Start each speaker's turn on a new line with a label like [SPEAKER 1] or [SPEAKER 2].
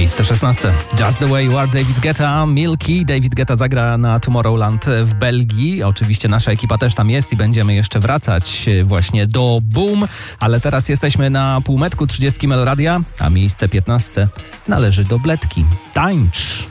[SPEAKER 1] Miejsce 16. Just the way you are, David Guetta, Milky. David Guetta zagra na Tomorrowland w Belgii. Oczywiście nasza ekipa też tam jest i będziemy jeszcze wracać właśnie do Boom. Ale teraz jesteśmy na półmetku 30 Meloradia, a miejsce 15 należy do Bledki. Tańcz!